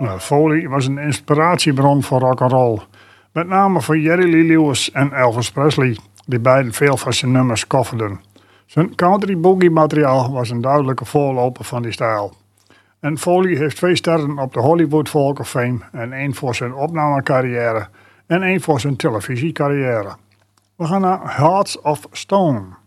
Foley was een inspiratiebron voor rock'n'roll. Met name voor Jerry Lee Lewis en Elvis Presley, die beiden veel van zijn nummers kofferden. Zijn country boogie materiaal was een duidelijke voorloper van die stijl. En Foley heeft 2 sterren op de Hollywood Walk of Fame en 1 voor zijn opnamecarrière en 1 voor zijn televisiecarrière. We gaan naar Hearts of Stone.